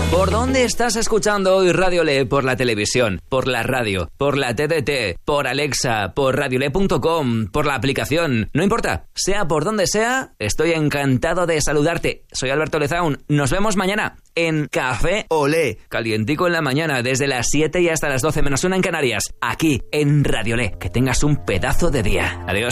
¿Por dónde estás escuchando hoy Radio Le? Por la televisión, por la radio, por la TDT, por Alexa, por radiole.com, por la aplicación. No importa, sea por donde sea, estoy encantado de saludarte. Soy Alberto Lezaun. Nos vemos mañana en Café Olé, calientico en la mañana, desde las 7 y hasta las 12 menos 1 en Canarias, aquí en Radio Le. Que tengas un pedazo de día. Adiós.